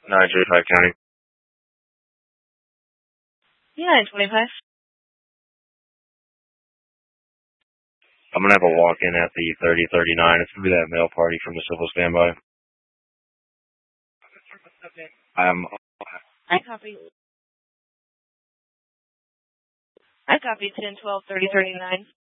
935 County. Yeah, 925. I'm going to have a walk-in at the 3039. It's going to be that mail party from the civil standby. I copy. I copy 10, 12, 30, 39.